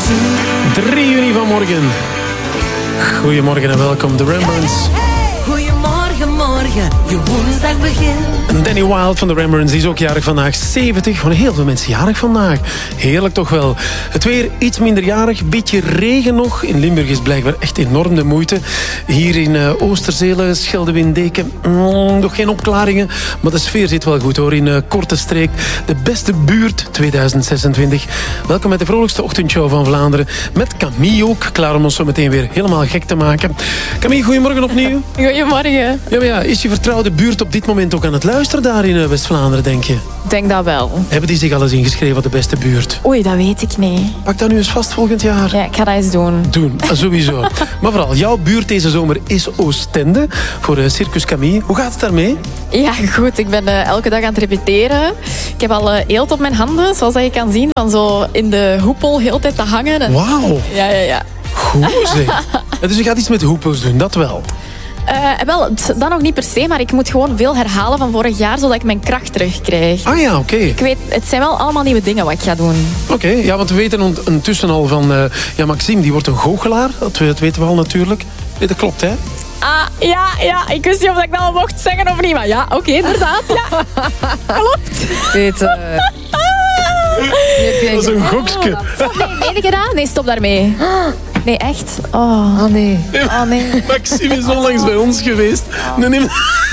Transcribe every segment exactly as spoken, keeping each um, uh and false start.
drie juni vanmorgen. Goedemorgen en welkom, de Rembrandts. Goedemorgen, morgen, je woensdag begint. Danny Wilde van de Rembrandts is ook jarig vandaag, zeventig. Gewoon heel veel mensen jarig vandaag. Heerlijk toch wel. Het weer iets minder jarig, beetje regen nog. In Limburg is blijkbaar echt enorm de moeite. Hier in uh, Oosterzele, Scheldewindeken, mm, nog geen opklaringen. Maar de sfeer zit wel goed hoor, in uh, Korte Streek. De beste buurt tweeduizend zesentwintig. Welkom met de vrolijkste ochtendshow van Vlaanderen. Met Camille ook, klaar om ons zo meteen weer helemaal gek te maken. Camille, goedemorgen opnieuw. Goedemorgen. Ja, maar ja, is je vertrouwde buurt op dit moment ook aan het luisteren daar in West-Vlaanderen, denk je? Ik denk dat wel. Hebben die zich al eens ingeschreven op de beste buurt? Oei, dat weet ik niet. Pak dat nu eens vast volgend jaar. Ja, ik ga dat eens doen. Doen, sowieso. Maar vooral, jouw buurt deze zomer is Oostende voor uh, Circus Camille. Hoe gaat het daarmee? Ja, goed. Ik ben uh, elke dag aan het repeteren. Ik heb al uh, eelt op mijn handen, zoals je kan zien. Van zo in de hoepel heel de tijd te hangen. En... Wauw. Ja, ja, ja. Goed zeg. Ja, dus je gaat iets met hoepels doen, dat wel. Uh, wel, dat nog niet per se, maar ik moet gewoon veel herhalen van vorig jaar, zodat ik mijn kracht terugkrijg. Ah ja, oké. Okay. Ik weet, het zijn wel allemaal nieuwe dingen wat ik ga doen. Oké, okay, ja, want we weten intussen al van... Uh, ja, Maxime, die wordt een goochelaar. Dat, dat weten we al natuurlijk. Nee, dat klopt, hè? Ah, ja, ja. Ik wist niet of ik dat al mocht zeggen of niet, maar ja, oké, okay, inderdaad, ja. Klopt. Weet, uh... dat is een gokske. Nee, meen ik gedaan? Nee, stop daarmee. Nee, echt? Oh, oh nee. Oh, nee. Maxime is onlangs bij ons geweest. Nee, nee.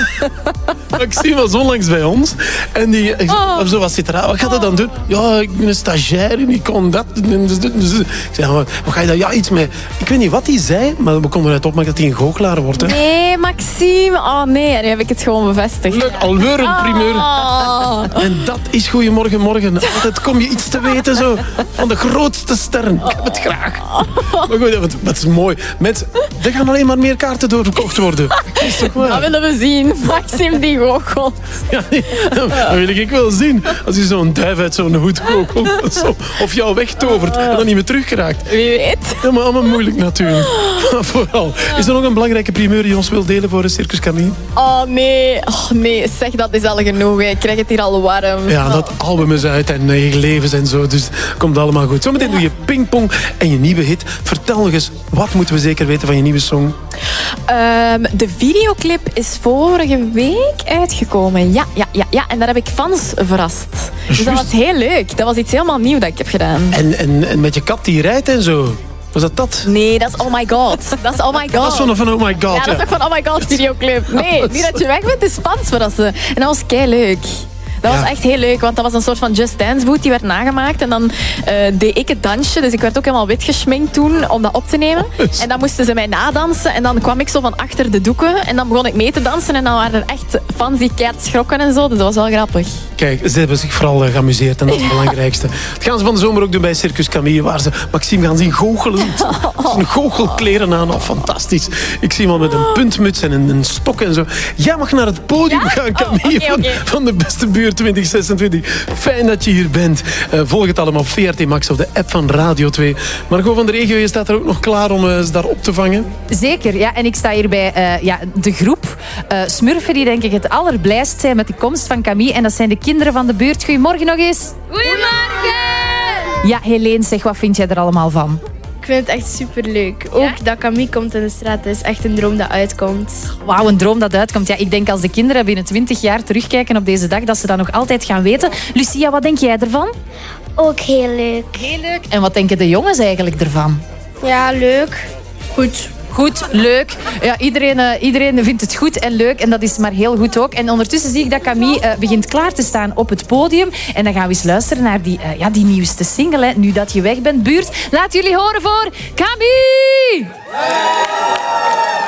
Maxime was onlangs bij ons. En die oh. zo was zit er aan. Wat gaat hij dan doen? Ja, ik ben een stagiair en ik kon dat. Ik zei, wat ga je dan? Ja, iets met... Ik weet niet wat hij zei, maar we konden eruit opmaken dat hij een goochelaar wordt. Hè. Nee, Maxime. Oh nee, nu heb ik het gewoon bevestigd. Leuk, alweer een primeur. Oh. En dat is Goedemorgen Morgen. Altijd kom je iets te weten zo van de grootste sterren. Ik heb het graag. Maar goed, dat, dat is mooi. Met, er gaan alleen maar meer kaarten doorverkocht worden. Dat is toch waar? Dat willen we zien. Maxime die goochelt. Ja, nee, dat wil ik wel zien. Als je zo'n duif uit zo'n hoed goochelt. Zo, of jou wegtovert en dan niet meer teruggeraakt. Wie weet. Ja, maar allemaal moeilijk natuurlijk. Maar vooral. Is er nog een belangrijke primeur die ons wil delen voor Circus Camille? Oh nee. Oh nee. Zeg, dat is al genoeg. Ik krijg het hier al warm. Ja, dat album is uit en negen levens en zo. Dus komt allemaal goed. Zometeen doe je pingpong en je nieuwe hit. Vertel nog eens, wat moeten we zeker weten van je nieuwe song? Um, de videoclip is vorige week uitgekomen. Ja, ja, ja, ja. En daar heb ik fans verrast. Dus Just. dat was heel leuk. Dat was iets helemaal nieuws dat ik heb gedaan. En, en, en met je kat die rijdt en zo. Was dat dat? Nee, dat is Oh My God. Dat is Oh My God. Dat is zo'n van Oh My God. Ja, dat is ook van Oh My God videoclip. Nee, niet dat je weg bent, is fans verrassen. En dat was kei leuk. Dat was ja. echt heel leuk, want dat was een soort van Just Dance boot die werd nagemaakt. En dan uh, deed ik het dansje, dus ik werd ook helemaal wit geschminkt toen om dat op te nemen. En dan moesten ze mij nadansen en dan kwam ik zo van achter de doeken. En dan begon ik mee te dansen en dan waren er echt fans die keihard schrokken en zo. Dus dat was wel grappig. Kijk, ze hebben zich vooral uh, geamuseerd en dat is het belangrijkste. Dat gaan ze van de zomer ook doen bij Circus Camille, waar ze Maxime gaan zien goochelen. Zijn goochelkleren aan, oh, fantastisch. Ik zie hem al met een puntmuts en een, een stok en zo. Jij mag naar het podium ja? gaan, Camille, oh, okay, okay. Van, van de beste buurt twintig zesentwintig. Fijn dat je hier bent. Uh, volg het allemaal op V R T Max of de app van Radio twee. Margot van de Regio, je staat er ook nog klaar om uh, ze daar op te vangen? Zeker, ja. En ik sta hier bij uh, ja, de groep uh, Smurfen die denk ik het allerblijst zijn met de komst van Camille. En dat zijn de kinderen van de buurt. Goedemorgen nog eens. Goedemorgen! Ja, Helene, zeg, wat vind jij er allemaal van? Ik vind het echt superleuk. Ook ja? dat Camille komt in de straat, dat is echt een droom dat uitkomt. Wauw, een droom dat uitkomt. Ja, ik denk als de kinderen binnen twintig jaar terugkijken op deze dag, dat ze dat nog altijd gaan weten. Lucia, wat denk jij ervan? Ook heel leuk. Heel leuk. En wat denken de jongens eigenlijk ervan? Ja, leuk. Goed. Goed, leuk. Ja, iedereen, uh, iedereen vindt het goed en leuk. En dat is maar heel goed ook. En ondertussen zie ik dat Camille uh, begint klaar te staan op het podium. En dan gaan we eens luisteren naar die, uh, ja, die nieuwste single. Hè. Nu dat je weg bent, buurt. Laat jullie horen voor Camille!